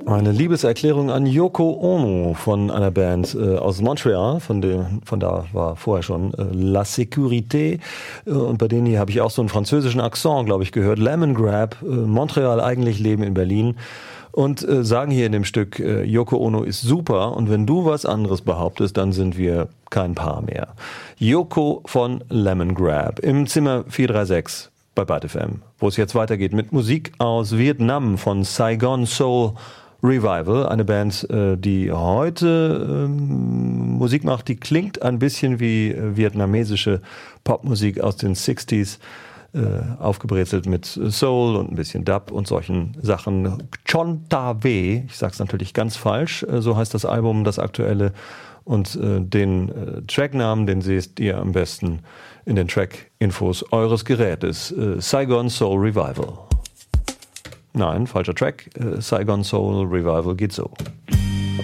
Eine Liebeserklärung an Yoko Ono von einer Band aus Montreal, von da war vorher schon La Sécurité, und bei denen hier habe ich auch so einen französischen Akzent, glaube ich, gehört. Lemongrab, Montreal, eigentlich leben in Berlin, und sagen hier in dem Stück, Yoko Ono ist super, und wenn du was anderes behauptest, dann sind wir kein Paar mehr. Yoko von Lemongrab im Zimmer 436 bei Byte FM, wo es jetzt weitergeht mit Musik aus Vietnam von Saigon Soul Revival, eine Band, die heute Musik macht, die klingt ein bisschen wie vietnamesische Popmusik aus den 60s, aufgebrezelt mit Soul und ein bisschen Dub und solchen Sachen. Chon Ta We, ich sag's natürlich ganz falsch, so heißt das Album, das aktuelle, und den Tracknamen, den seht ihr am besten in den Track-Infos eures Gerätes. Saigon Soul Revival. Nein, falscher Track. Saigon Soul Revival geht so.